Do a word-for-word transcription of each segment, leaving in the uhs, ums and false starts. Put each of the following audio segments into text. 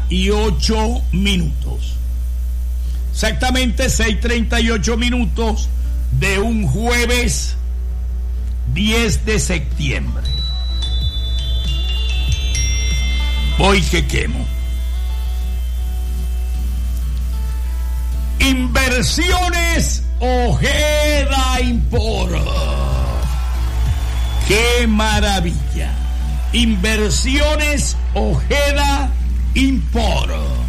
y ocho minutos. Exactamente seis treinta y ocho minutos de un jueves diez de septiembre. Voy que quemo. Inversiones Ojeda Import. ¡Qué maravilla! Inversiones Ojeda Import.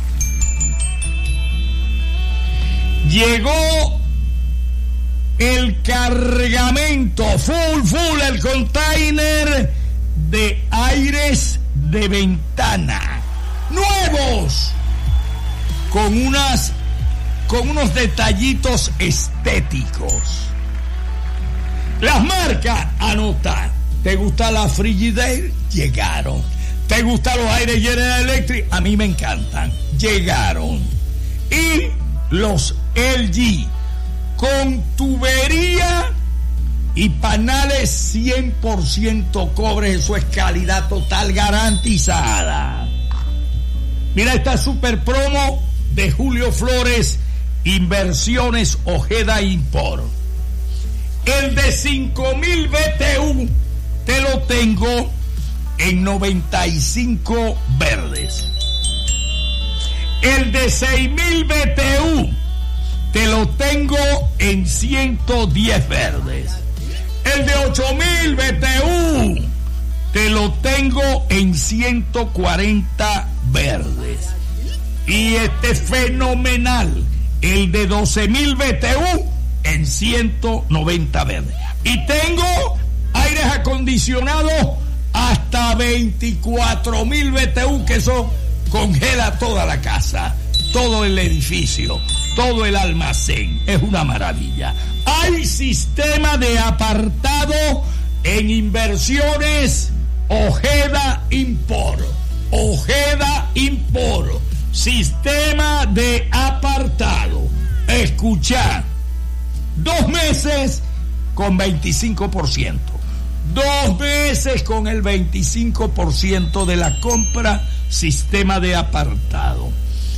Llegó el cargamento, full, full, el container de aires de ventana nuevos, con unas con unos detallitos estéticos. Las marcas, anotar. ¿Te gusta la Frigidaire? Llegaron. ¿Te gustan los aires General Electric? A mí me encantan. Llegaron. Y los L G con tubería y panales cien por ciento cobre. Eso es calidad total garantizada. Mira esta super promo de Julio Flores, Inversiones Ojeda Import. El de cinco mil B T U te lo tengo en noventa y cinco verdes. El de seis mil B T U te lo tengo en ciento diez verdes. El de ocho mil B T U te lo tengo en ciento cuarenta verdes. Y este fenomenal, el de doce mil B T U en ciento noventa verdes. Y tengo aires acondicionados hasta veinticuatro mil B T U, que eso congela toda la casa, todo el edificio, todo el almacén. Es una maravilla. Hay sistema de apartado en Inversiones Ojeda Import. Ojeda Import. Sistema de apartado. Escucha. Dos meses con veinticinco por ciento. Dos meses con el veinticinco por ciento de la compra. Sistema de apartado.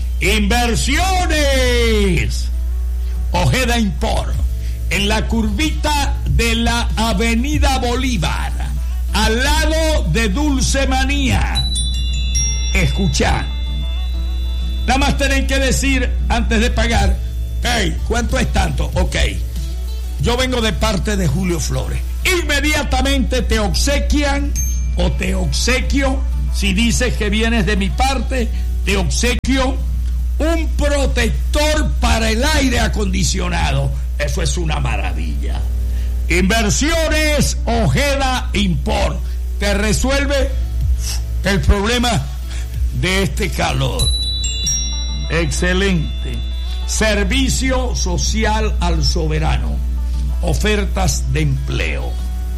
Inversiones Ojeda Import. En la curvita de la Avenida Bolívar, al lado de Dulce Manía. Escucha. Nada más tienen que decir antes de pagar: hey, ¿cuánto es tanto? Ok, yo vengo de parte de Julio Flores. Inmediatamente te obsequian o te obsequio, si dices que vienes de mi parte, te obsequio un protector para el aire acondicionado. Eso es una maravilla. Inversiones Ojeda Import te resuelve el problema de este calor. Excelente. Servicio social al soberano. Ofertas de empleo.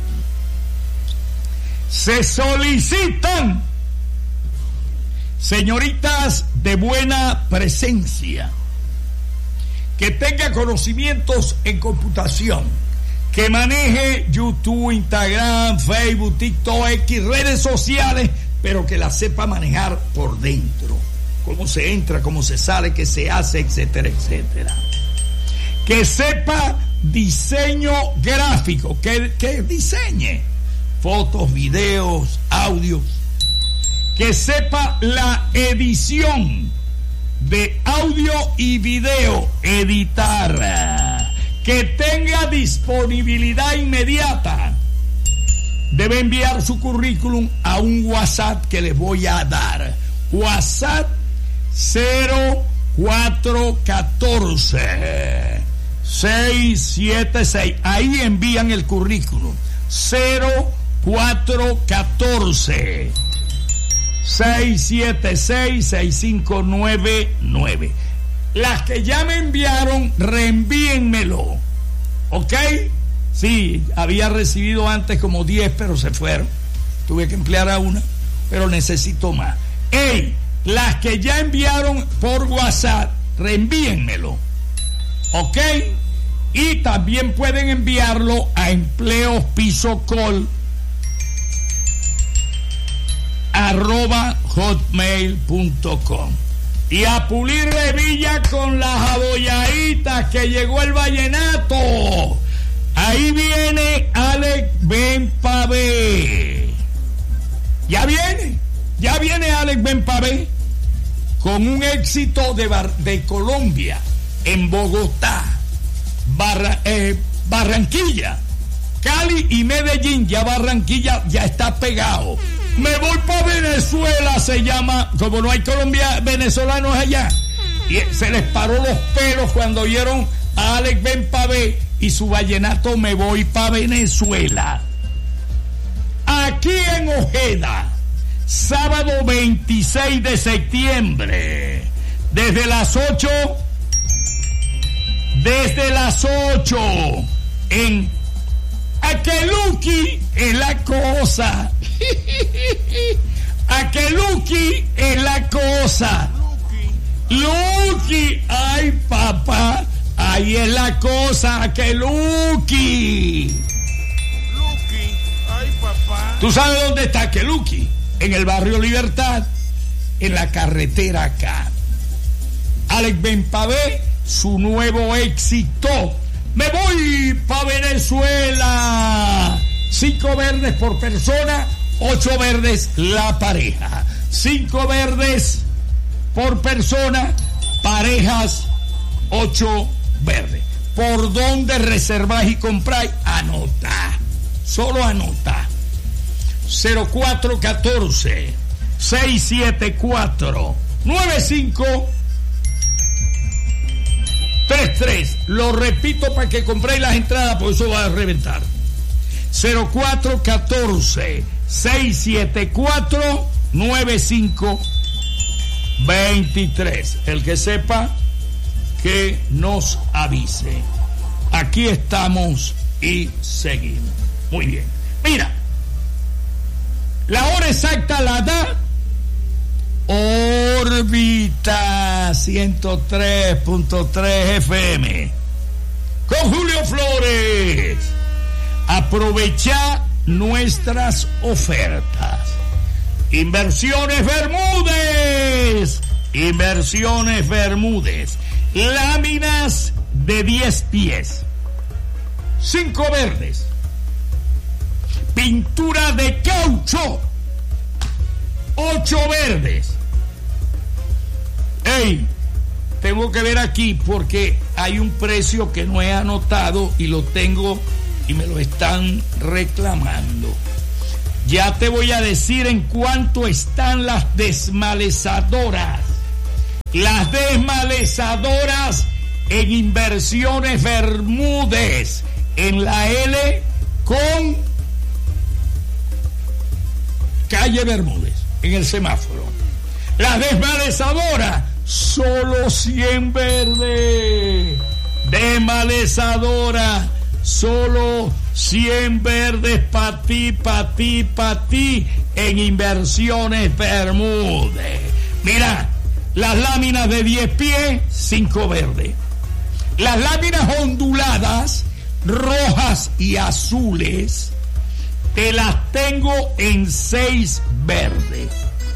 Se solicitan señoritas de buena presencia, que tenga conocimientos en computación, que maneje YouTube, Instagram, Facebook, TikTok, X, redes sociales, pero que la sepa manejar por dentro. Cómo se entra, cómo se sale, qué se hace, etcétera, etcétera. Que sepa diseño gráfico, que, que diseñe fotos, videos, audios. Que sepa la edición de audio y video, editar. Que tenga disponibilidad inmediata. Debe enviar su currículum a un WhatsApp que les voy a dar. WhatsApp cero cuatro uno cuatro seis siete seis. Ahí envían el currículum. cero cuatro uno cuatro seis siete seis seis cinco nueve nueve. Las que ya me enviaron, reenvíenmelo. ¿Ok? Sí, había recibido antes como diez, pero se fueron. Tuve que emplear a una, pero necesito más. ¡Ey! Las que ya enviaron por WhatsApp, reenvíenmelo. ¿Ok? Y también pueden enviarlo a empleos piso col arroba hotmail punto com. Y a pulir hebilla con las abolladitas, que llegó el vallenato. Ahí viene Alex Benpavé. Ya viene, ya viene Alex Benpavé con un éxito de, Bar- de Colombia, en Bogotá, Barra- eh, Barranquilla, Cali y Medellín. Ya Barranquilla ya está pegado. Me voy para Venezuela, se llama, como no hay Colombia, venezolanos allá. Y se les paró los pelos cuando oyeron a Alex Benpavé y su vallenato Me voy para Venezuela. Aquí en Ojeda, sábado veintiséis de septiembre, desde las ocho, desde las ocho, en Aqueluqui es la cosa. Aqueluqui es la cosa. Luqui, ay papá, ahí es la cosa, Aqueluqui. Luqui, ay papá. ¿Tú sabes dónde está Aqueluqui? En el barrio Libertad, en la carretera acá. Alex Benpavé, su nuevo éxito. Me voy pa' Venezuela. Cinco verdes por persona, ocho verdes la pareja. Cinco verdes por persona, parejas, ocho verdes. ¿Por dónde reserváis y compráis? Anota. Solo anota. cero cuatro uno cuatro, seis siete cuatro, nueve cinco tres tres. Lo repito para que compréis las entradas, porque eso va a reventar. cero cuatro uno cuatro, seis siete cuatro, nueve cinco dos tres. El que sepa, que nos avise. Aquí estamos y seguimos. Muy bien. Mira, la hora exacta la da Órbita ciento tres punto tres F M con Julio Flores. Aprovecha nuestras ofertas. Inversiones Bermúdez. Inversiones Bermúdez. Láminas de diez pies. cinco verdes. Pintura de caucho. ocho verdes. Ey, tengo que ver aquí porque hay un precio que no he anotado y lo tengo y me lo están reclamando. Ya te voy a decir en cuánto están las desmalezadoras. Las desmalezadoras en Inversiones Bermúdez, en la L con calle Bermúdez, en el semáforo. Las desmalezadoras, solo cien verdes. Desmalezadora, solo cien verdes para ti, para ti, para ti, en Inversiones Bermúdez. Mira, las láminas de diez pies, cinco verdes. Las láminas onduladas, rojas y azules, te las tengo en seis verdes.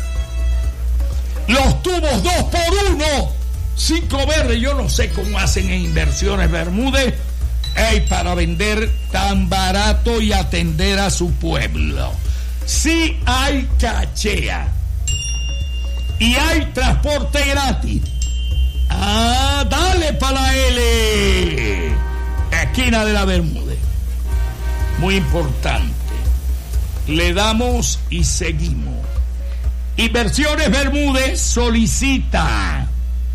Los tubos dos por uno, cinco verdes. Yo no sé cómo hacen en Inversiones Bermúdez, hey, para vender tan barato y atender a su pueblo. Sí hay cachea y hay transporte gratis. Ah, dale para la L, esquina de la Bermúdez. Muy importante. Le damos y seguimos. Inversiones Bermúdez solicita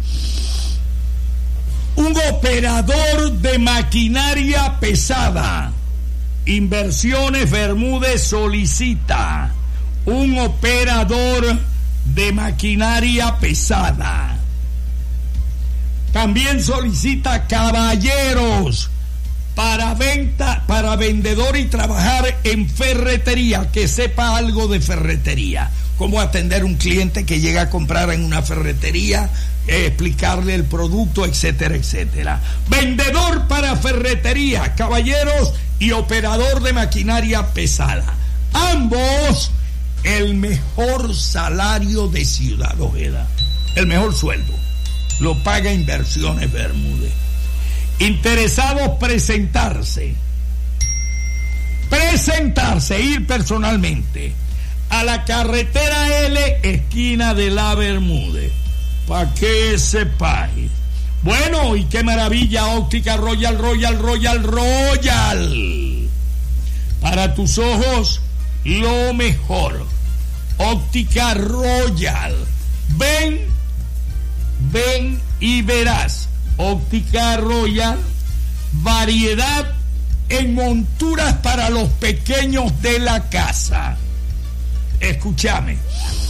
un operador de maquinaria pesada. Inversiones Bermúdez solicita un operador de maquinaria pesada. También solicita caballeros para venta, para vendedor y trabajar en ferretería, que sepa algo de ferretería. Cómo atender un cliente que llega a comprar en una ferretería, eh, explicarle el producto, etcétera, etcétera. Vendedor para ferretería, caballeros, y operador de maquinaria pesada. Ambos el mejor salario de Ciudad Ojeda, el mejor sueldo. lo paga Inversiones Bermúdez. Interesados, presentarse. Presentarse, ir personalmente a la carretera L, esquina de la Bermúdez, para que sepáis. Bueno, y qué maravilla, Óptica Royal, Royal, Royal, Royal. Para tus ojos, lo mejor. Óptica Royal. Ven, ven y verás. Óptica Royal, variedad en monturas para los pequeños de la casa. Escúchame.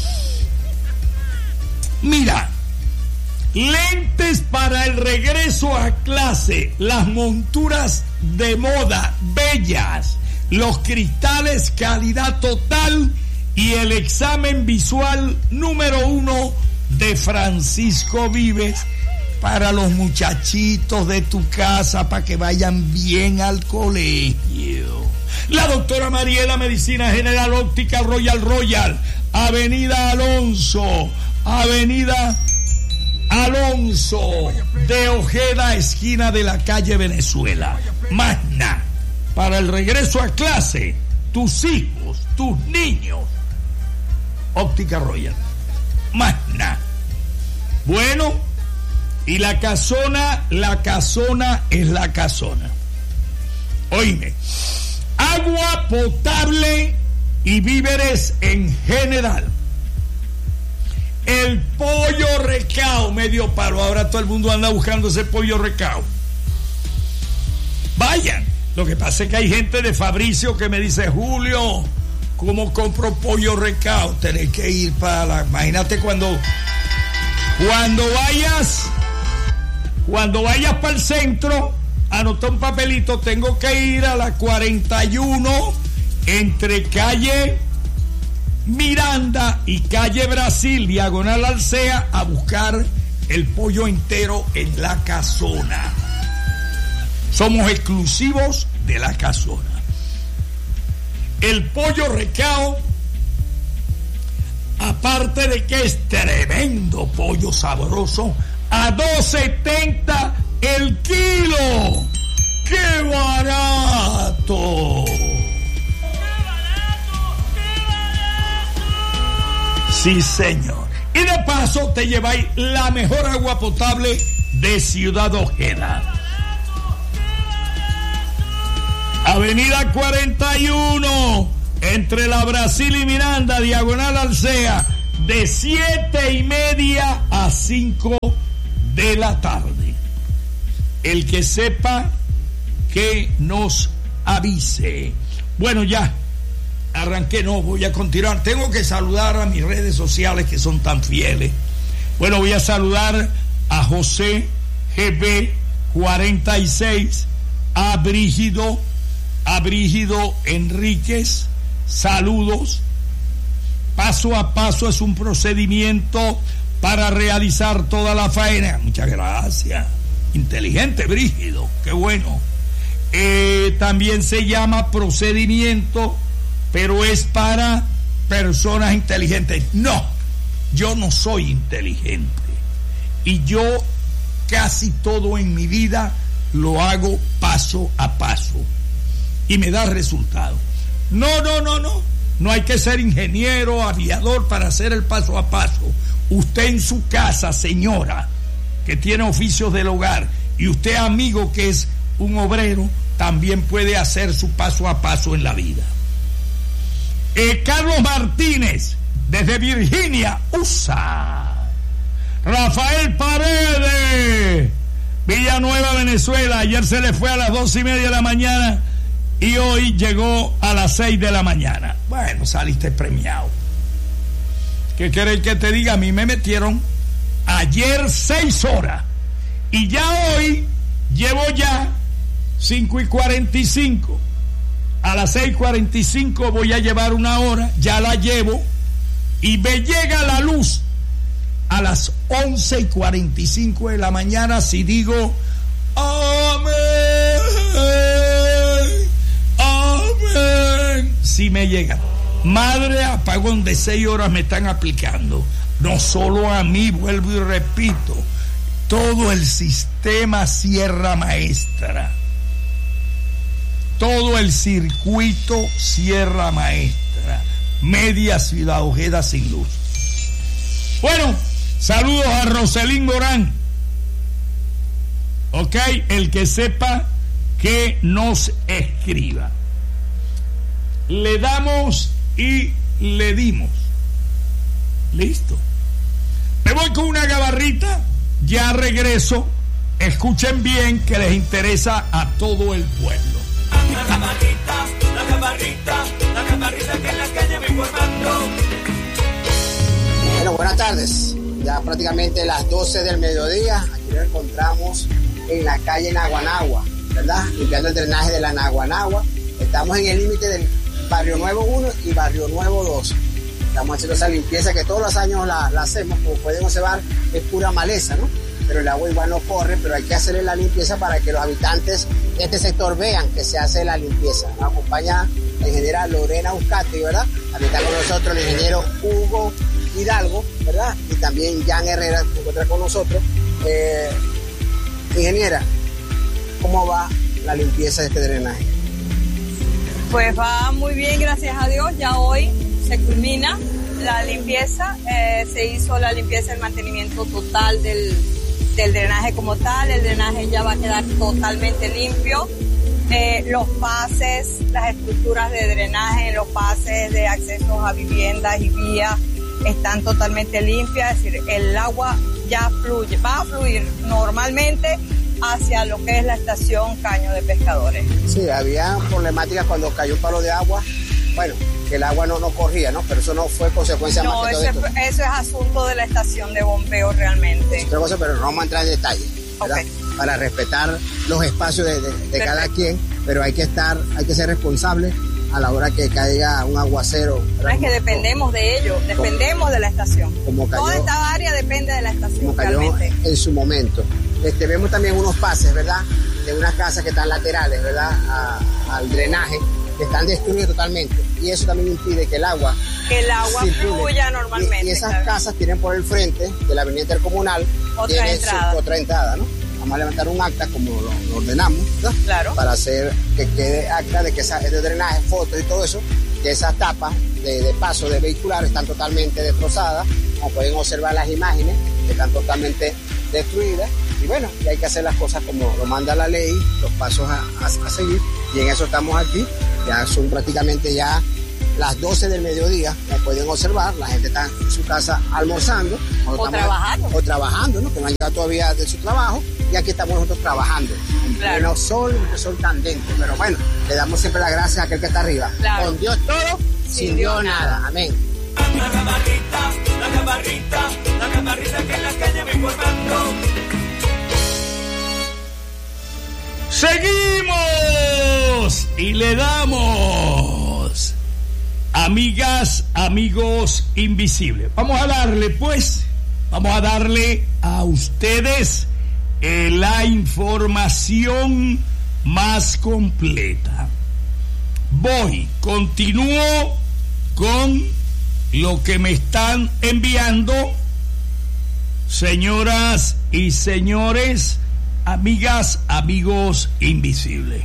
Mira, lentes para el regreso a clase, las monturas de moda, bellas, los cristales calidad total y el examen visual número uno de Francisco Vives para los muchachitos de tu casa, para que vayan bien al colegio. La doctora Mariela, Medicina General, Óptica Royal, Royal, Avenida Alonso, Avenida Alonso de Ojeda, esquina de la calle Venezuela. Magna, para el regreso a clase, tus hijos, tus niños. Óptica Royal, Magna. Bueno, y la casona, la casona es la casona. Oíme, agua potable y víveres en general. El pollo recao, medio palo. Ahora todo el mundo anda buscando ese pollo recao. Vayan. Lo que pasa es que hay gente de Fabricio que me dice, Julio, ¿cómo compro pollo recao? Tenés que ir para la... Imagínate cuando... Cuando vayas... Cuando vayas para el centro, anota un papelito, tengo que ir a la cuarenta y uno entre calle Miranda y calle Brasil, diagonal Alsea, a buscar el pollo entero en la casona. Somos exclusivos de la casona. El pollo recao, aparte de que es tremendo pollo sabroso, a dos setenta el kilo. ¡Qué barato! Sí, señor. Y de paso te lleváis la mejor agua potable de Ciudad Ojeda. Avenida cuarenta y uno, entre la Brasil y Miranda, diagonal Alsea, de siete y media a cinco de la tarde. El que sepa, que nos avise. Bueno, ya arranqué, no, voy a continuar. Tengo que saludar a mis redes sociales que son tan fieles. Bueno, voy a saludar a José G B cuarenta y seis, a Brígido, a Brígido Enríquez, saludos. Paso a paso es un procedimiento para realizar toda la faena. Muchas gracias. Inteligente, Brígido, qué bueno. Eh, también se llama procedimiento, pero es para personas inteligentes. No, yo no soy inteligente. Y yo casi todo en mi vida lo hago paso a paso. Y me da resultado. No, no, no, no. No hay que ser ingeniero, aviador para hacer el paso a paso. Usted en su casa, señora, que tiene oficios del hogar, y usted, amigo, que es un obrero, también puede hacer su paso a paso en la vida. Eh, Carlos Martínez, desde Virginia, U S A. Rafael Paredes, Villanueva, Venezuela. Ayer se le fue a las dos y media de la mañana y hoy llegó a las seis de la mañana. Bueno, saliste premiado. ¿Qué queréis que te diga? A mí me metieron ayer seis horas y ya hoy llevo ya cinco y cuarenta y cinco. A las seis y cuarenta y cinco voy a llevar una hora, ya la llevo, y me llega la luz a las once y cuarenta y cinco de la mañana si digo amén, amén. Si me llega. Madre, apagón de seis horas me están aplicando. No solo a mí, vuelvo y repito. todo el sistema Sierra Maestra, todo el circuito Sierra Maestra, media Ciudad Ojeda sin luz. Bueno, saludos a Roselín Morán. Ok, el que sepa que nos escriba. Le damos y le dimos. Listo. Me voy con una gabarrita, ya regreso. Escuchen bien que les interesa a todo el pueblo. La gabarrita, la gabarrita, la gabarrita que en la calle me informando. Bueno, buenas tardes. Ya prácticamente las doce del mediodía. Aquí nos encontramos en la calle Naguanagua, ¿verdad? Limpiando el drenaje de la Naguanagua. Estamos en el límite del Barrio Nuevo uno y Barrio Nuevo dos. Estamos haciendo esa limpieza que todos los años la, la hacemos. Como pueden observar, es pura maleza, ¿no? Pero el agua igual no corre, pero hay que hacerle la limpieza para que los habitantes de este sector vean que se hace la limpieza. Nos acompaña la ingeniera Lorena Uzcategui, ¿verdad? También está con nosotros el ingeniero Hugo Hidalgo, ¿verdad? Y también Jan Herrera se encuentra con nosotros. Eh, ingeniera, ¿cómo va la limpieza de este drenaje? Pues va muy bien, gracias a Dios. Ya hoy se culmina la limpieza. Eh, se hizo la limpieza, el mantenimiento total del, del drenaje como tal. El drenaje ya va a quedar totalmente limpio. Eh, los pases, las estructuras de drenaje, los pases de accesos a viviendas y vías están totalmente limpias. Es decir, el agua ya fluye, va a fluir normalmente hacia lo que es la estación Caño de Pescadores. Sí, había problemáticas cuando cayó un palo de agua, bueno, que el agua no, no corría, ¿no? Pero eso no fue consecuencia no, más que todo eso, esto. eso es asunto de la estación de bombeo realmente. Es otra cosa, pero no vamos a entrar en detalle, ¿verdad? Okay. Para respetar los espacios de, de, de cada quien, pero hay que estar, hay que ser responsable a la hora que caiga un aguacero. No es que dependemos de ello, dependemos de la estación. Como cayó, toda esta área depende de la estación. Como cayó realmente. En su momento. Este, vemos también unos pases, ¿verdad? De unas casas que están laterales, ¿verdad? A, al drenaje, que están destruidos totalmente. Y eso también impide que el agua... Que el agua circule. fluya normalmente. Y, y esas ¿sabes? casas tienen por el frente de la avenida intercomunal otra entrada. Su, otra entrada, ¿no? Vamos a levantar un acta como lo, lo ordenamos, ¿verdad? Claro. Para hacer que quede acta de que esa, de drenaje, fotos y todo eso, que esas tapas de, de paso de vehicular están totalmente destrozadas, como pueden observar las imágenes, que están totalmente destruidas. Y bueno, y hay que hacer las cosas como lo manda la ley, los pasos a, a, a seguir, y en eso estamos aquí. Ya son prácticamente ya las doce del mediodía, como pueden observar, la gente está en su casa almorzando. O trabajando. O trabajando, ¿no? Que no han llegado todavía de su trabajo, y aquí estamos nosotros trabajando. En claro. pleno sol, un sol candente, pero bueno, le damos siempre las gracias a aquel que está arriba. Claro. Con Dios todo, sin, sin Dios, Dios nada. nada. Amén. La gabarrita, la gabarrita, la gabarrita que en la calle me informando. Seguimos y le damos, amigas, amigos invisibles. Vamos a darle, pues, vamos a darle a ustedes eh, la información más completa. Voy, continúo con lo que me están enviando, señoras y señores, amigas, amigos invisibles.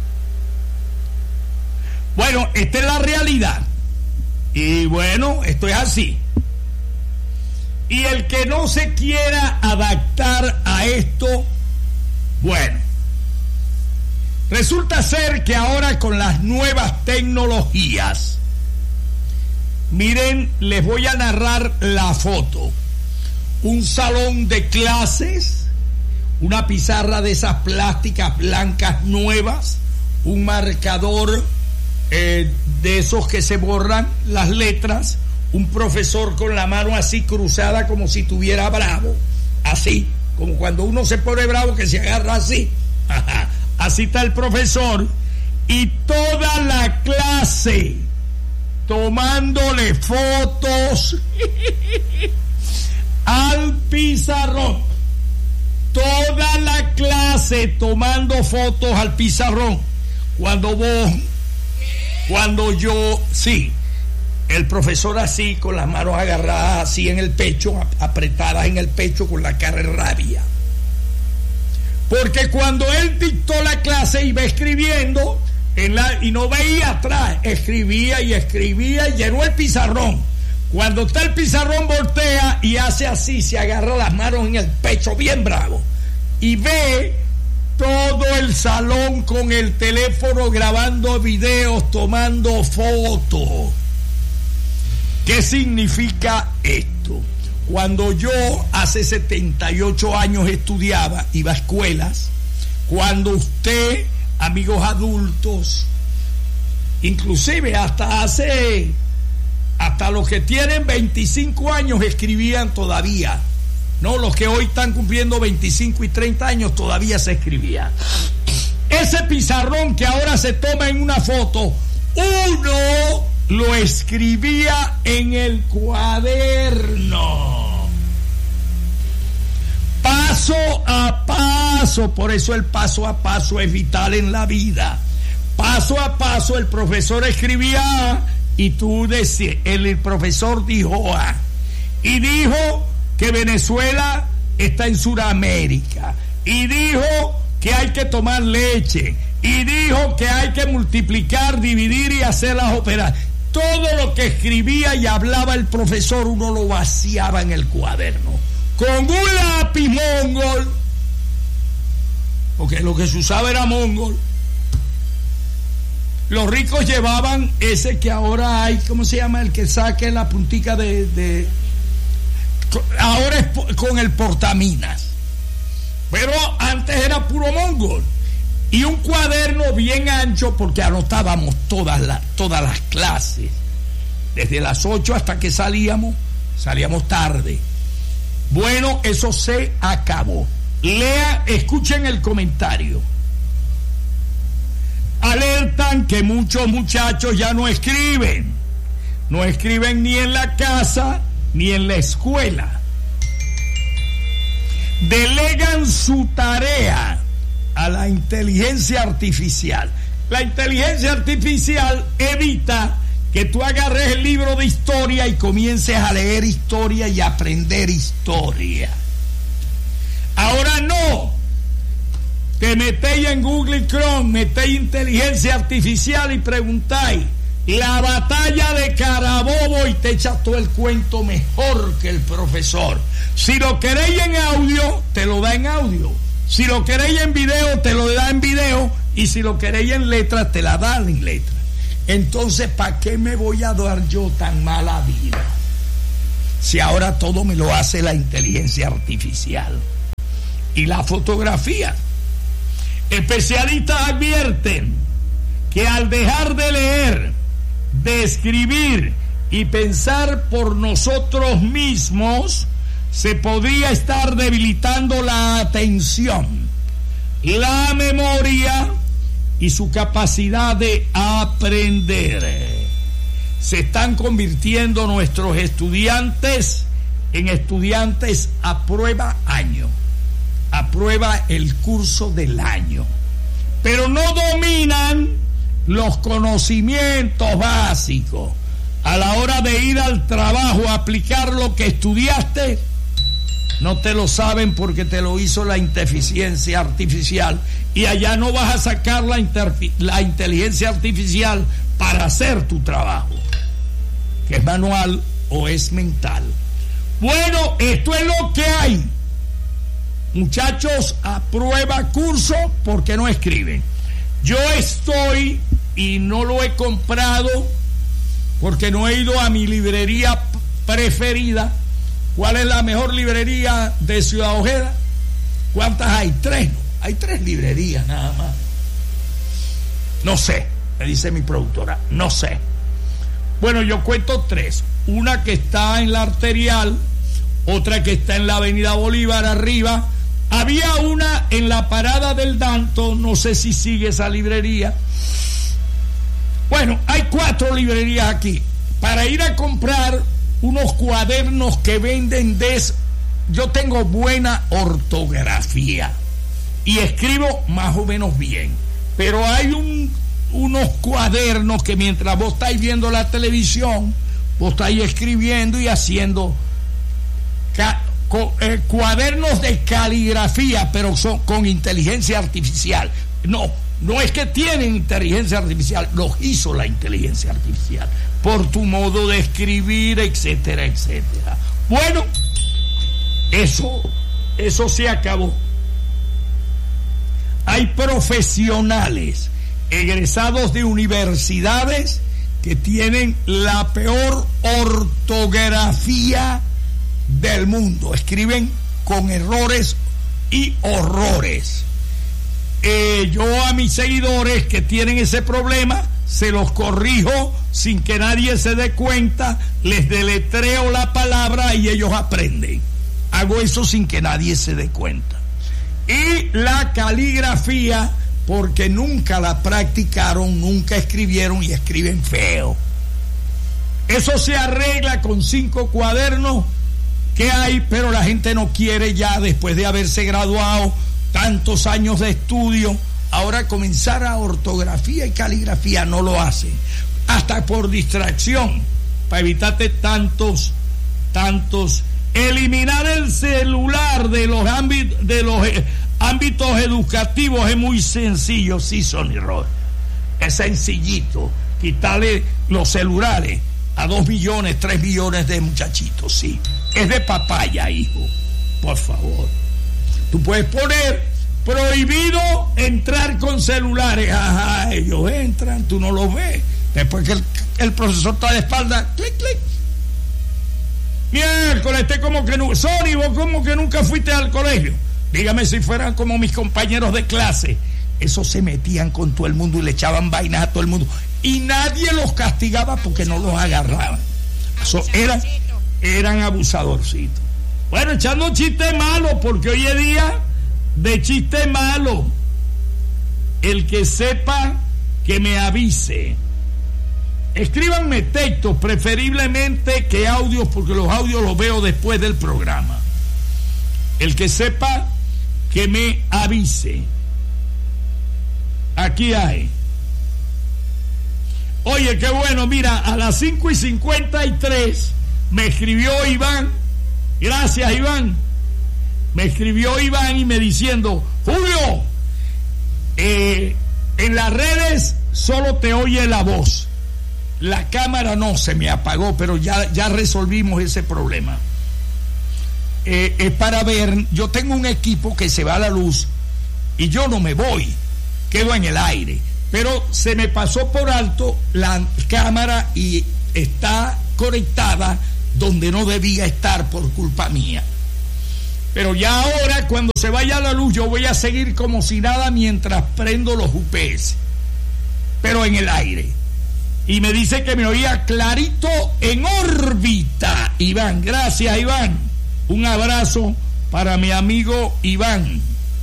Bueno, esta es la realidad. Y bueno, esto es así. Y el que no se quiera adaptar a esto, bueno, resulta ser que ahora con las nuevas tecnologías, miren, les voy a narrar la foto. Un salón de clases, una pizarra de esas plásticas blancas nuevas, un marcador eh, de esos que se borran las letras, un profesor con la mano así cruzada como si estuviera bravo, así, como cuando uno se pone bravo que se agarra así, así está el profesor, y toda la clase tomándole fotos al pizarrón. Toda la clase tomando fotos al pizarrón. Cuando vos, cuando yo, sí, el profesor así, con las manos agarradas así en el pecho, apretadas en el pecho, con la cara de rabia. Porque cuando él dictó la clase iba escribiendo en la, y no veía atrás, escribía y escribía y llenó el pizarrón. Cuando está el pizarrón, voltea y hace así, se agarra las manos en el pecho bien bravo y ve todo el salón con el teléfono grabando videos, tomando fotos. ¿Qué significa esto? Cuando yo hace setenta y ocho años estudiaba, iba a escuelas, cuando usted, amigos adultos, inclusive hasta hace, hasta los que tienen veinticinco años escribían todavía, no, los que hoy están cumpliendo veinticinco y treinta años todavía se escribía. Ese pizarrón que ahora se toma en una foto, uno lo escribía en el cuaderno, paso a paso. Por eso el paso a paso es vital en la vida. Paso a paso el profesor escribía A y tú decías, el, el profesor dijo A y dijo que Venezuela está en Sudamérica y dijo que hay que tomar leche y dijo que hay que multiplicar, dividir y hacer las operaciones. Todo lo que escribía y hablaba el profesor uno lo vaciaba en el cuaderno con un lápiz mongol, porque lo que se usaba era mongol. Los ricos llevaban ese que ahora hay, ¿cómo se llama? El que saque la puntica de, de ahora es con el portaminas, pero antes era puro mongol. Y un cuaderno bien ancho porque anotábamos todas las, todas las clases, desde las ocho hasta que salíamos, salíamos tarde. Bueno, eso se acabó. Lea, escuchen el comentario. Alertan que muchos muchachos ya no escriben, no escriben ni en la casa ni en la escuela. Delegan su tarea a la inteligencia artificial. La inteligencia artificial evita que tú agarres el libro de historia y comiences a leer historia y aprender historia. Ahora no. Te metéis en Google y Chrome, metéis inteligencia artificial y preguntáis la batalla de Carabobo y te echas todo el cuento mejor que el profesor. Si lo queréis en audio, te lo da en audio. Si lo queréis en video, te lo da en video. Y si lo queréis en letras, te la da en letras. Entonces, ¿para qué me voy a dar yo tan mala vida? Si ahora todo me lo hace la inteligencia artificial. Y la fotografía. Especialistas advierten que al dejar de leer, de escribir y pensar por nosotros mismos, se podría estar debilitando la atención, la memoria y su capacidad de aprender. Se están convirtiendo nuestros estudiantes en estudiantes a prueba año, a prueba el curso del año, pero no dominan los conocimientos básicos. A la hora de ir al trabajo a aplicar lo que estudiaste, no te lo saben porque te lo hizo la inteligencia artificial y allá no vas a sacar la, interfi- la inteligencia artificial para hacer tu trabajo, que es manual o es mental. Bueno, esto es lo que hay. Muchachos, aprueba curso porque no escriben. Yo estoy y no lo he comprado porque no he ido a mi librería preferida. ¿Cuál es la mejor librería de Ciudad Ojeda? ¿Cuántas hay? Tres. Hay tres librerías nada más. No sé, me dice mi productora, no sé. Bueno, yo cuento tres. Una que está en la Arterial, otra que está en la Avenida Bolívar arriba. Había una en la parada del Danto, no sé si sigue esa librería. Bueno, hay cuatro librerías aquí. Para ir a comprar unos cuadernos que venden des... Yo tengo buena ortografía y escribo más o menos bien, pero hay un, unos cuadernos que mientras vos estáis viendo la televisión, vos estáis escribiendo y haciendo ca- cu, eh, cuadernos de caligrafía, pero son con inteligencia artificial. No, no es que tienen inteligencia artificial, los hizo la inteligencia artificial, por tu modo de escribir, etcétera, etcétera. Bueno, eso, eso se acabó. Hay profesionales egresados de universidades que tienen la peor ortografía del mundo. Escriben con errores y horrores. Eh, yo a mis seguidores que tienen ese problema se los corrijo sin que nadie se dé cuenta, les deletreo la palabra y ellos aprenden. Hago eso sin que nadie se dé cuenta. Y la caligrafía, porque nunca la practicaron, nunca escribieron y escriben feo. Eso se arregla con cinco cuadernos que hay, pero la gente no quiere ya, después de haberse graduado, tantos años de estudio, ahora comenzar a ortografía y caligrafía, no lo hacen. Hasta por distracción, para evitarte tantos, tantos... Eliminar el celular de los ámbitos, de los eh, ámbitos educativos es muy sencillo, sí, Sonny Roy. Es sencillito. Quitarle los celulares a dos millones, tres millones de muchachitos, sí. Es de papaya, hijo. Por favor. Tú puedes poner prohibido entrar con celulares. Ajá, ellos entran, tú no los ves. Después que el, el profesor está de espalda, clic, clic. Miércoles, este como que no. Sony, vos como que nunca fuiste al colegio. Dígame si fueran como mis compañeros de clase. Esos se metían con todo el mundo y le echaban vainas a todo el mundo. Y nadie los castigaba porque no los agarraban. Eso eran, eran abusadorcitos. Bueno, echando chistes malos, porque hoy es día de chiste malo. El que sepa, que me avise. Escríbanme textos, preferiblemente que audios, porque los audios los veo después del programa. El que sepa, que me avise. Aquí hay. Oye, qué bueno, mira, a las cinco y cincuenta y tres me escribió Iván. Gracias, Iván. Me escribió Iván y me diciendo, Julio, eh, en las redes solo te oye la voz. La cámara no, se me apagó, pero ya, ya resolvimos ese problema. Eh, es para ver, yo tengo un equipo que se va a la luz y yo no me voy, quedo en el aire, pero se me pasó por alto la cámara y está conectada donde no debía estar por culpa mía. Pero ya ahora, cuando se vaya a la luz, yo voy a seguir como si nada mientras prendo los U P S, pero en el aire. Y me dice que me oía clarito en órbita. Iván, gracias, Iván. Un abrazo para mi amigo Iván.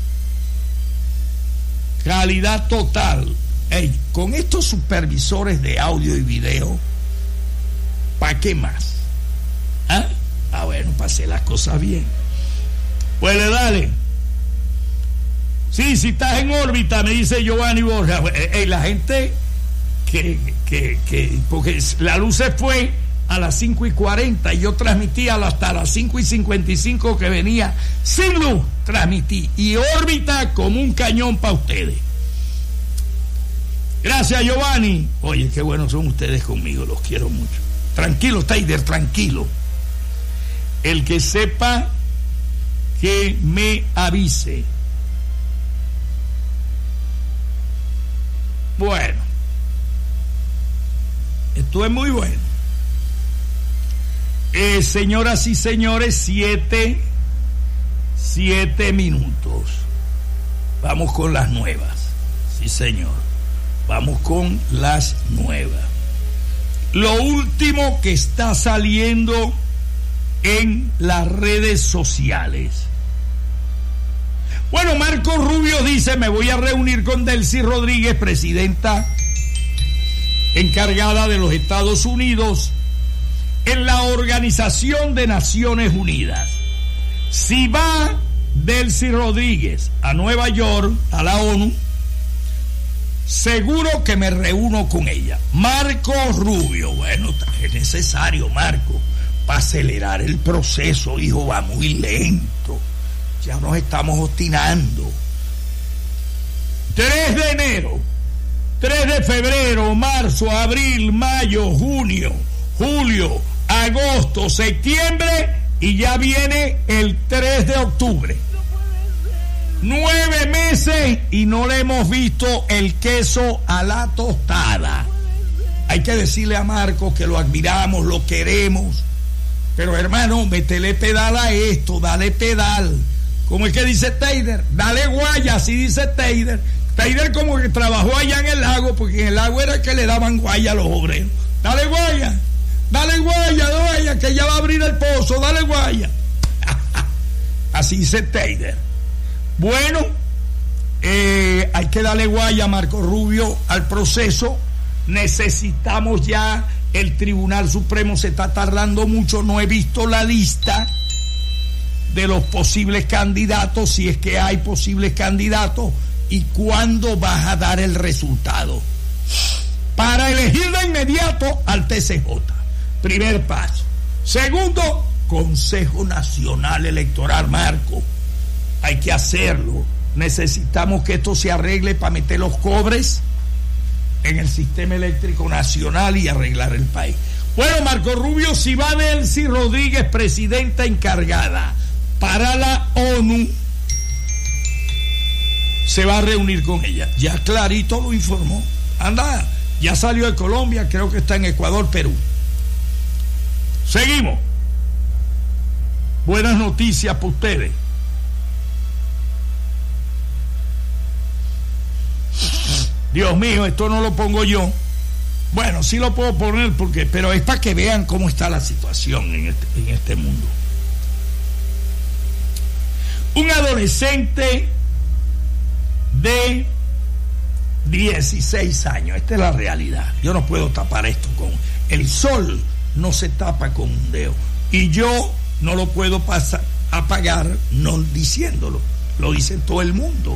Calidad total. Hey, con estos supervisores de audio y video, ¿para qué más? ¿Ah? Ah, bueno, para hacer las cosas bien. Pues le dale. Sí, si estás en órbita, me dice Giovanni Borja. Hey, la gente... Que, que, que, porque la luz se fue a las cinco y cuarenta y yo transmití hasta las cinco y cincuenta y cinco que venía sin luz, transmití y órbita como un cañón para ustedes. Gracias, Giovanni. Oye, qué buenos son ustedes conmigo, los quiero mucho. Tranquilo, Taider, tranquilo. El que sepa, que me avise. Bueno, esto es muy bueno. Eh, señoras y señores, siete, siete minutos. Vamos con las nuevas. Sí, señor. Vamos con las nuevas. Lo último que está saliendo en las redes sociales. Bueno, Marco Rubio dice: me voy a reunir con Delcy Rodríguez, presidenta encargada de los Estados Unidos en la Organización de Naciones Unidas. Si va Delcy Rodríguez a Nueva York, a la ONU, seguro que me reúno con ella. Marco Rubio, bueno, es necesario, Marco, para acelerar el proceso, hijo, va muy lento. Ya nos estamos obstinando. tres de enero, tres de febrero, marzo, abril, mayo, junio, julio, agosto, septiembre y ya viene el tres de octubre. Nueve meses y no le hemos visto el queso a la tostada. Hay que decirle a Marcos que lo admiramos, lo queremos, pero hermano, métele pedal a esto, dale pedal. Como es que dice Teider, dale guaya, así dice Teider. Teider como que trabajó allá en el lago, porque en el lago era que le daban guaya a los obreros. Dale guaya, dale guaya, guaya, que ya va a abrir el pozo, dale guaya. Así dice Teider. Bueno, eh, hay que darle guaya a Marco Rubio al proceso. Necesitamos ya, el Tribunal Supremo se está tardando mucho, no he visto la lista de los posibles candidatos, si es que hay posibles candidatos, y cuándo vas a dar el resultado para elegir de inmediato al T C J. Primer paso. Segundo, Consejo Nacional Electoral, Marco. Hay que hacerlo. Necesitamos que esto se arregle para meter los cobres en el sistema eléctrico nacional y arreglar el país. Bueno, Marco Rubio, si va Delcy Rodríguez, presidenta encargada para la ONU, se va a reunir con ella. Ya clarito lo informó. Anda, ya salió de Colombia, creo que está en Ecuador, Perú. Seguimos. Buenas noticias para ustedes. Dios mío, esto no lo pongo yo. Bueno, sí lo puedo poner porque, pero es para que vean cómo está la situación en este, en este mundo. Un adolescente de dieciséis años, esta es la realidad. Yo no puedo tapar esto con el sol, no se tapa con un dedo, y yo no lo puedo pasar, apagar no diciéndolo, lo dice todo el mundo.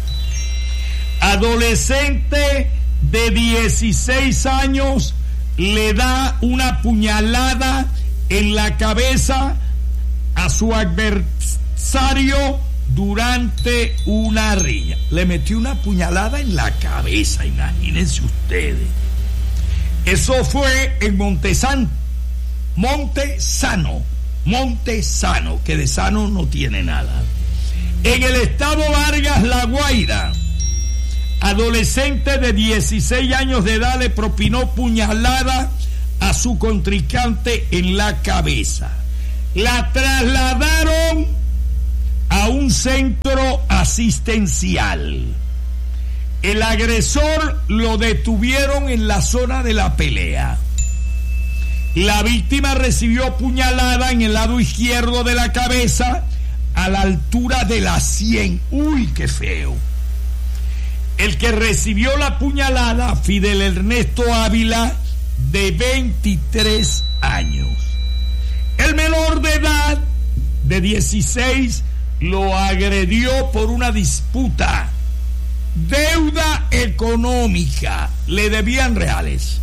Adolescente de dieciséis años le da una puñalada en la cabeza a su adversario durante una riña. Le metió una puñalada en la cabeza, imagínense ustedes. Eso fue en Montesano, Montesano, Montesano, que de sano no tiene nada. En el estado Vargas, La Guaira, adolescente de dieciséis años de edad le propinó puñalada a su contrincante en la cabeza. La trasladaron a un centro asistencial. El agresor lo detuvieron en la zona de la pelea. La víctima recibió puñalada en el lado izquierdo de la cabeza a la altura de la sien. ¡Uy, qué feo! El que recibió la puñalada, Fidel Ernesto Ávila, de veintitrés años. El menor de edad, de dieciséis, lo agredió por una disputa, deuda económica, le debían reales.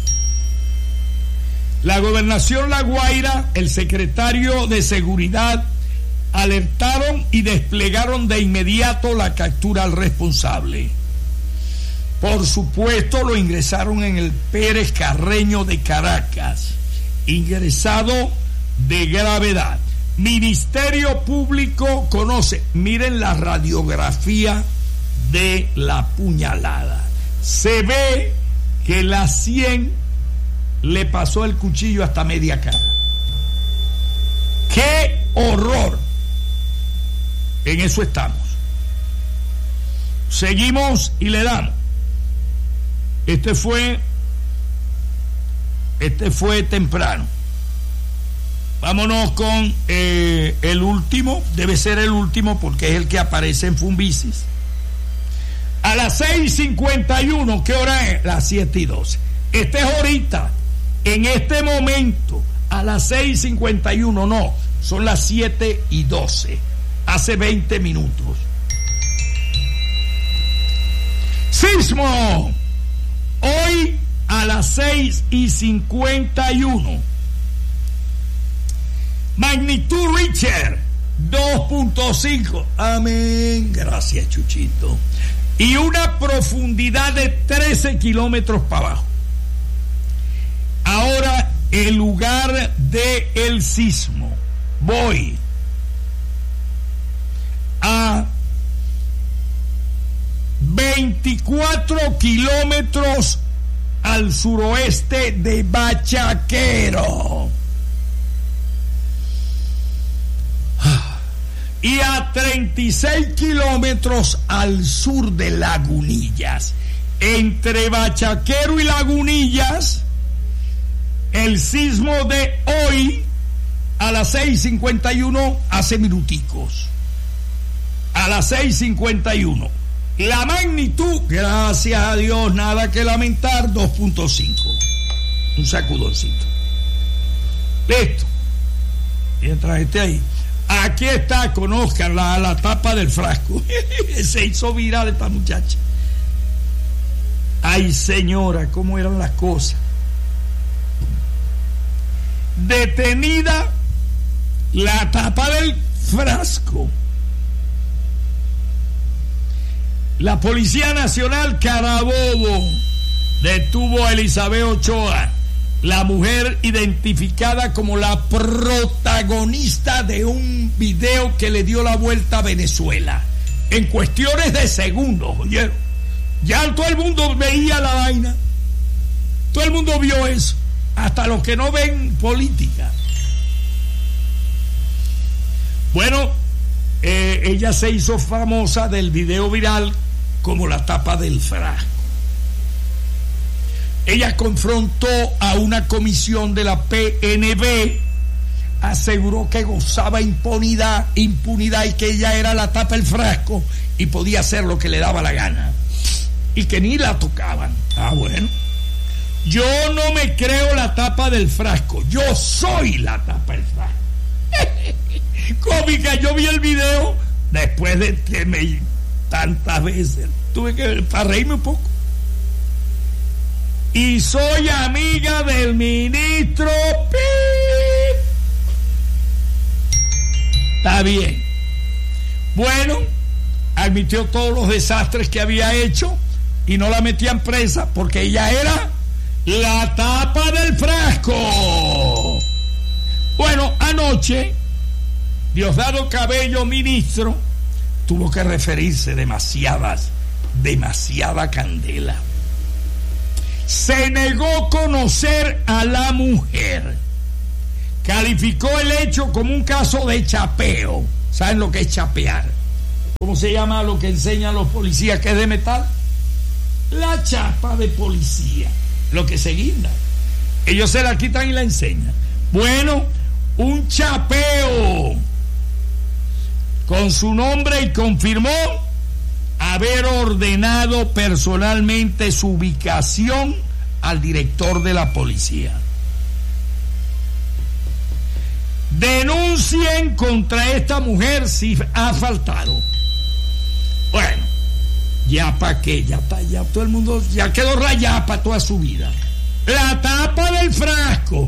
La gobernación La Guaira, el secretario de Seguridad, alertaron y desplegaron de inmediato la captura al responsable. Por supuesto, lo ingresaron en el Pérez Carreño de Caracas, ingresado de gravedad. Ministerio Público conoce, miren la radiografía de la puñalada. Se ve que la sien le pasó el cuchillo hasta media cara. ¡Qué horror! En eso estamos. Seguimos y le damos. Este fue, este fue temprano. Vámonos con eh, el último, debe ser el último porque es el que aparece en Fumbisis. A las seis cincuenta y uno, ¿qué hora es? Las siete y doce. Este es ahorita, en este momento, a las seis cincuenta y uno, no, son las siete y doce, hace veinte minutos. Sismo. Hoy a las seis y cincuenta y uno Magnitud Richter dos punto cinco. Amén. Gracias, Chuchito. Y una profundidad de trece kilómetros para abajo. Ahora, el lugar del sismo. Voy a veinticuatro kilómetros al suroeste de Bachaquero y a treinta y seis kilómetros al sur de Lagunillas. Entre Bachaquero y Lagunillas, el sismo de hoy a las seis cincuenta y uno, hace minuticos, a las seis cincuenta y uno. La magnitud, gracias a Dios, nada que lamentar, dos punto cinco. Un sacudoncito. Listo. Mientras esté ahí. Aquí está, conozcan la, la tapa del frasco. Se hizo viral esta muchacha. Ay, señora, cómo eran las cosas. Detenida la tapa del frasco. La Policía Nacional Carabobo detuvo a Elizabeth Ochoa, la mujer identificada como la protagonista de un video que le dio la vuelta a Venezuela. En cuestiones de segundos, ¿oyeron? Ya todo el mundo veía la vaina. Todo el mundo vio eso. Hasta los que no ven política. Bueno, eh, ella se hizo famosa del video viral como la tapa del frasco. Ella confrontó a una comisión de la P N B, aseguró que gozaba impunidad, impunidad y que ella era la tapa del frasco y podía hacer lo que le daba la gana y que ni la tocaban. Ah, bueno. Yo no me creo la tapa del frasco, yo soy la tapa del frasco. Cómica, yo vi el video después de que me tantas veces tuve que para reírme un poco. Y soy amiga del ministro Pip. Está bien. Bueno, admitió todos los desastres que había hecho y no la metían presa porque ella era la tapa del frasco. Bueno, anoche Diosdado Cabello, ministro, tuvo que referirse demasiadas, demasiada candela. Se negó a conocer a la mujer. Calificó el hecho como un caso de chapeo. ¿Saben lo que es chapear? ¿Cómo se llama lo que enseñan los policías que es de metal? La chapa de policía. Lo que se guinda. Ellos se la quitan y la enseñan. Bueno, un chapeo con su nombre y confirmó haber ordenado personalmente su ubicación al director de la policía. Denuncien contra esta mujer si ha faltado. Bueno, ya para qué, ya está, ya todo el mundo ya quedó rayado para toda su vida. La tapa del frasco.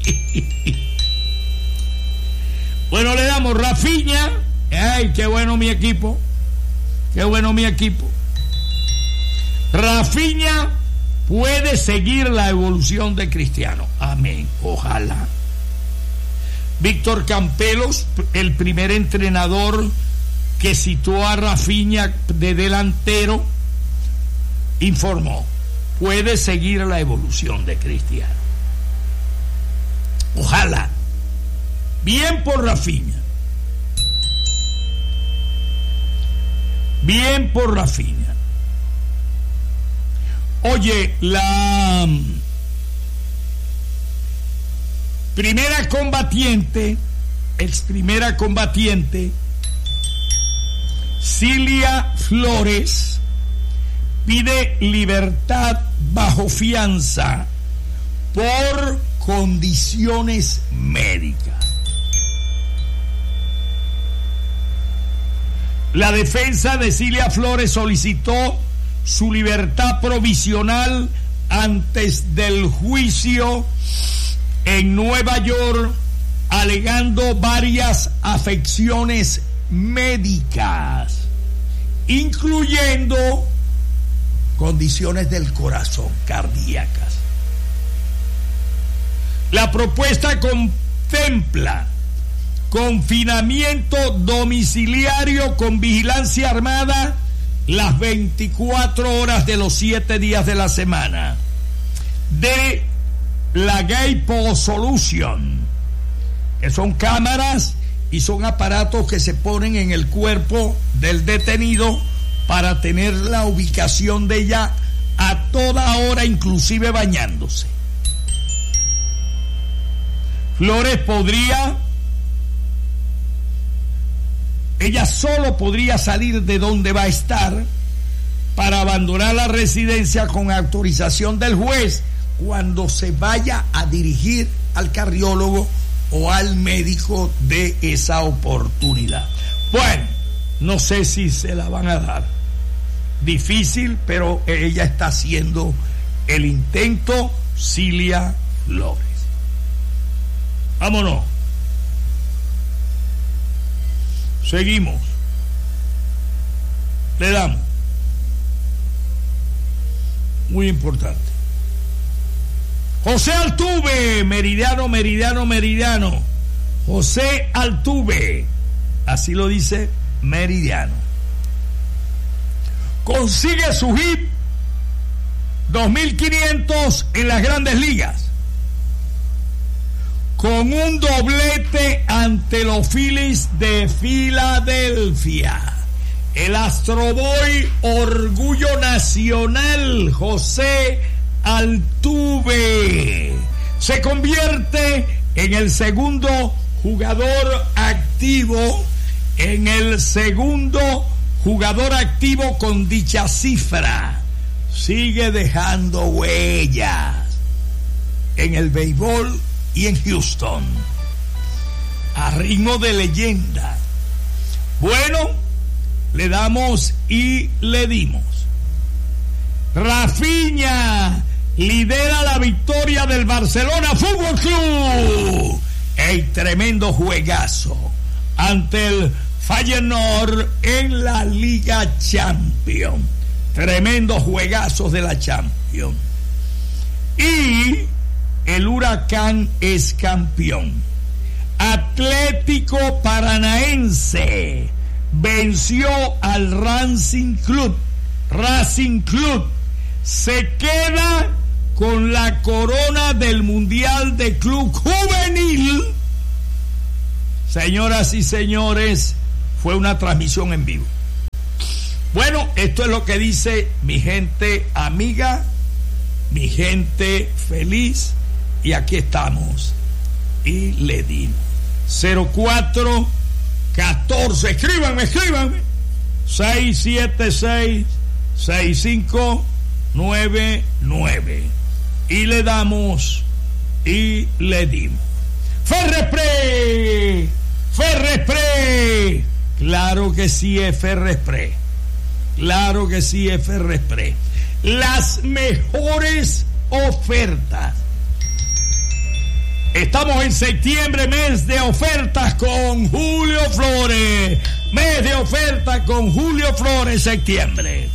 Bueno, le damos Rafinha. Ay, qué bueno mi equipo. Qué bueno mi equipo. Rafinha puede seguir la evolución de Cristiano. Amén. Ojalá. Víctor Campelos, el primer entrenador que citó a Rafinha de delantero, informó: puede seguir la evolución de Cristiano. Ojalá. Bien por Rafinha. Bien por Rafinha. Oye, la primera combatiente, ex primera combatiente, Cilia Flores, pide libertad bajo fianza por condiciones médicas. La defensa de Cilia Flores solicitó su libertad provisional antes del juicio en Nueva York alegando varias afecciones médicas, incluyendo condiciones del corazón cardíacas. La propuesta contempla confinamiento domiciliario con vigilancia armada las veinticuatro horas de los siete días de la semana. De la Gay Pole Solution, que son cámaras y son aparatos que se ponen en el cuerpo del detenido para tener la ubicación de ella a toda hora, inclusive bañándose. Flores podría, ella solo podría salir de donde va a estar para abandonar la residencia con autorización del juez cuando se vaya a dirigir al cardiólogo o al médico de esa oportunidad. Bueno, no sé si se la van a dar. Difícil, pero ella está haciendo el intento. Cilia Flores. Vámonos. Seguimos. Le damos. Muy importante. José Altuve, meridiano, meridiano, meridiano. José Altuve, así lo dice Meridiano. Consigue su hit dos mil quinientos en las Grandes Ligas, con un doblete ante los Phillies de Filadelfia. El Astro Boy, orgullo nacional, José Altuve, se convierte en el segundo jugador activo, en el segundo jugador activo con dicha cifra. Sigue dejando huellas en el béisbol y en Houston, a ritmo de leyenda. Bueno, le damos y le dimos. Rafinha lidera la victoria del Barcelona Fútbol Club. El tremendo juegazo ante el Feyenoord en la Liga Champions. Tremendos juegazos de la Champions. Y el Huracán es campeón. Atlético Paranaense venció al Racing Club. Racing Club se queda con la corona del Mundial de Club Juvenil. Señoras y señores, fue una transmisión en vivo. Bueno, esto es lo que dice mi gente amiga, mi gente feliz, y aquí estamos y le dimos. Cero cuatro catorce, escríbanme, escríbanme. seis siete seis seis cinco nueve nueve y le damos y le dimos. Ferrespre, Ferrespre, claro que sí es Ferrespre, claro que sí es Ferrespre. Las mejores ofertas. Estamos en septiembre, mes de ofertas con Julio Flores. Mes de ofertas con Julio Flores, septiembre.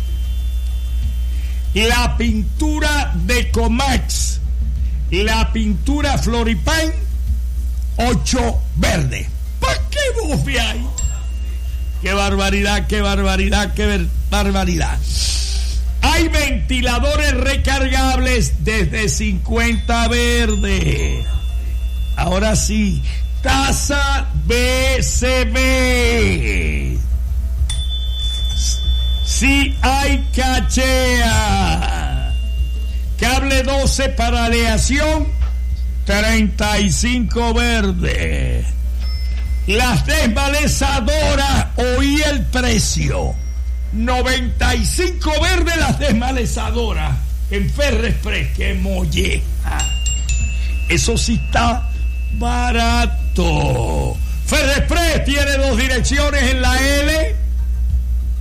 La pintura de Comax, la pintura Floripain, ocho verde. ¿Para qué bofe hay? ¡Qué barbaridad, qué barbaridad, qué barbaridad! Hay ventiladores recargables desde cincuenta verde. Ahora sí, tasa B C B. Sí hay cachea. Cable doce para aleación, treinta y cinco verde. Las desmalezadoras, oí el precio, noventa y cinco verde las desmalezadoras en Ferrespre. ¡Qué molleja! Eso sí está barato. Ferrespre tiene dos direcciones en la L,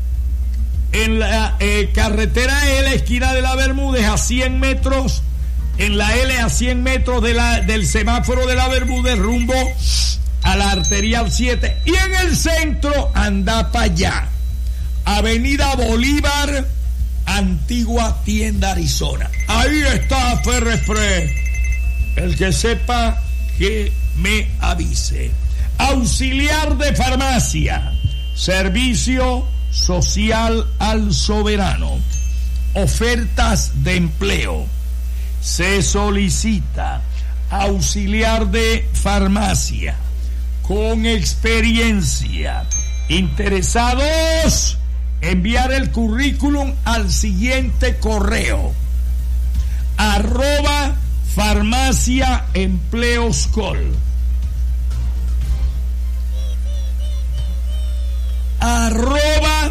en la eh, carretera L, esquina de la Bermúdez, a cien metros en la L a cien metros de la, del semáforo de la Bermúdez rumbo a la arterial siete. Y en el centro, anda para allá. Avenida Bolívar, antigua tienda Arizona. Ahí está Ferrespres. El que sepa que me avise. Auxiliar de farmacia. Servicio social al soberano. Ofertas de empleo. Se solicita auxiliar de farmacia con experiencia. Interesados, enviar el currículum al siguiente correo: arroba farmacia empleoscol. Arroba,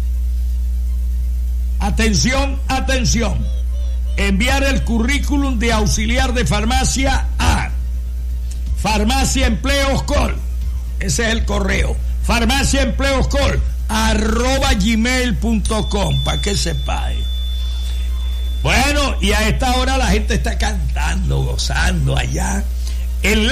atención, atención, enviar el currículum de auxiliar de farmacia a farmacia empleoscol. Ese es el correo, farmacia empleoscol arroba gmail punto com, para que sepáis. Bueno, y a esta hora la gente está cantando, gozando allá en